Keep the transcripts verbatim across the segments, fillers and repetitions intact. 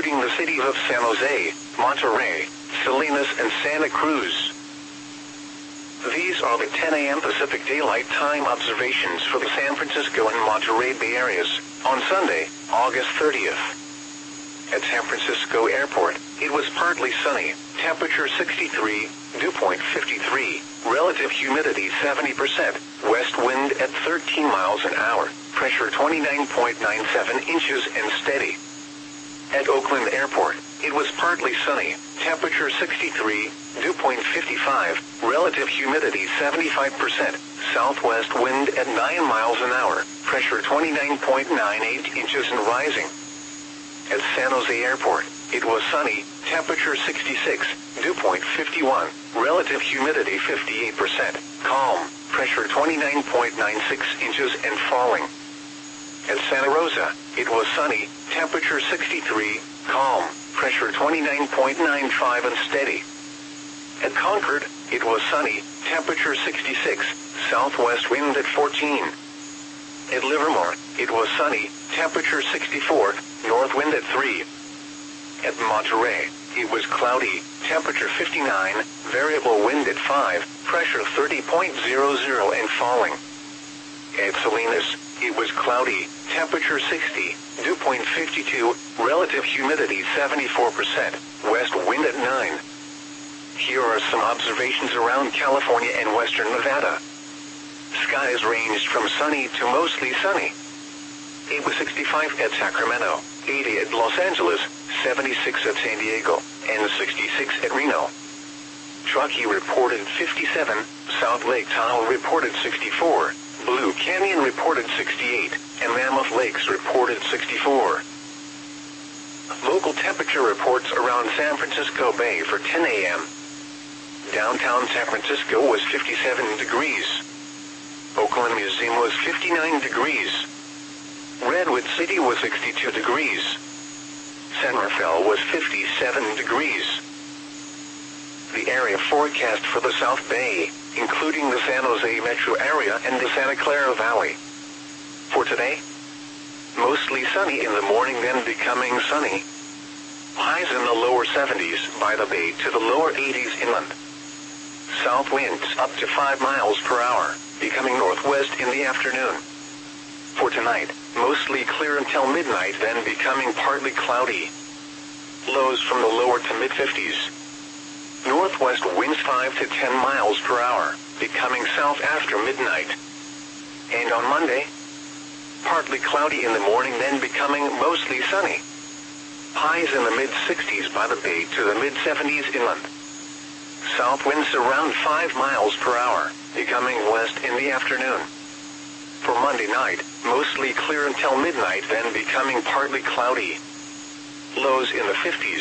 including the cities of San Jose, Monterey, Salinas, and Santa Cruz. These are the ten a m Pacific Daylight Time observations for the San Francisco and Monterey Bay areas on Sunday, August thirtieth. At San Francisco Airport, it was partly sunny, temperature sixty-three, dew point fifty-three, relative humidity seventy percent, west wind at thirteen miles an hour, pressure twenty-nine point nine seven inches and steady. At Oakland Airport, it was partly sunny, temperature sixty-three, dew point fifty-five, relative humidity seventy-five percent, southwest wind at nine miles an hour, pressure twenty-nine point nine eight inches and rising. At San Jose Airport, it was sunny, temperature sixty-six, dew point fifty-one, relative humidity fifty-eight percent, calm, pressure twenty-nine point nine six inches and falling. At Santa Rosa, it was sunny, temperature sixty-three, calm, pressure twenty-nine point nine five and steady. At Concord, it was sunny, temperature sixty-six, southwest wind at fourteen. At Livermore, it was sunny, temperature sixty-four, north wind at three. At Monterey, it was cloudy, temperature fifty-nine, variable wind at five, pressure thirty point zero zero and falling. At Salinas, it was cloudy, temperature sixty, dew point fifty-two, relative humidity seventy-four percent, west wind at nine. Here are some observations around California and western Nevada. Skies ranged from sunny to mostly sunny. It was sixty-five at Sacramento, eighty at Los Angeles, seventy-six at San Diego, and sixty-six at Reno. Truckee reported fifty-seven, South Lake Tahoe reported sixty-four, Blue Canyon reported sixty-eight, and Mammoth Lakes reported sixty-four. Local temperature reports around San Francisco Bay for ten a m Downtown San Francisco was fifty-seven degrees. Oakland Museum was fifty-nine degrees. Redwood City was sixty-two degrees. San Rafael was fifty-seven degrees. The area forecast for the South Bay, including the San Jose metro area and the Santa Clara Valley. For today, mostly sunny in the morning, then becoming sunny. Highs in the lower seventies by the bay to the lower eighties inland. South winds up to five miles per hour, becoming northwest in the afternoon. For tonight, mostly clear until midnight, then becoming partly cloudy. Lows from the lower to mid-fifties. Northwest winds five to ten miles per hour, becoming south after midnight. And on Monday, partly cloudy in the morning, then becoming mostly sunny. Highs in the mid-sixties by the bay to the mid-seventies inland. South winds around five miles per hour, becoming west in the afternoon. For Monday night, mostly clear until midnight, then becoming partly cloudy. Lows in the fifties.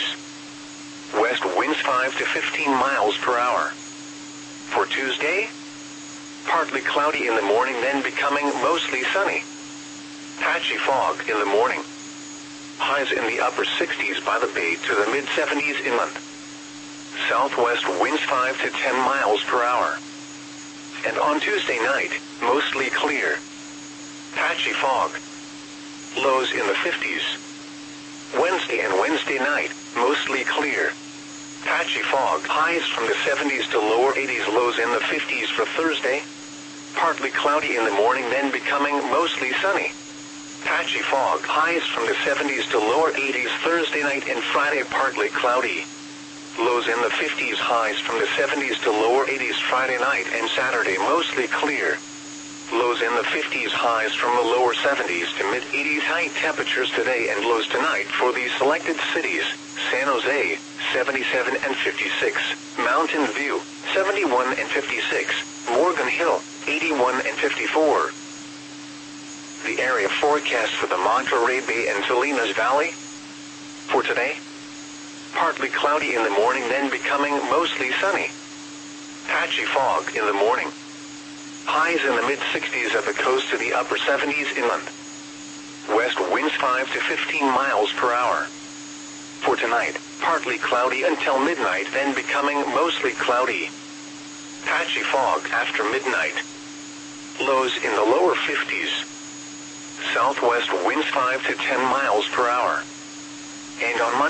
West winds five to fifteen miles per hour. For Tuesday, partly cloudy in the morning, then becoming mostly sunny. Patchy fog in the morning. Highs in the upper sixties by the bay to the mid-seventies inland. Southwest winds five to ten miles per hour. And on Tuesday night, mostly clear. Patchy fog. Lows in the fifties. Wednesday and Wednesday night, mostly clear. Patchy fog. Highs from the seventies to lower eighties, lows in the fifties for Thursday. Partly cloudy in the morning, then becoming mostly sunny. Patchy fog. Highs from the seventies to lower eighties Thursday night and Friday, partly cloudy. Lows in the fifties, highs from the seventies to lower eighties Friday night and Saturday, mostly clear. Lows in the fifties, highs from the lower seventies to mid-eighties. High temperatures today and lows tonight for these selected cities: San Jose, seventy-seven and fifty-six, Mountain View, seventy-one and fifty-six, Morgan Hill, eighty-one and fifty-four. The area forecast for the Monterey Bay and Salinas Valley. For today, partly cloudy in the morning, then becoming mostly sunny. Patchy fog in the morning. Highs in the mid-sixties at the coast to the upper seventies inland. West winds five to fifteen miles per hour. For tonight, partly cloudy until midnight, then becoming mostly cloudy. Patchy fog after midnight. Lows in the lower fifties. Southwest winds five to ten miles per hour. And on Monday,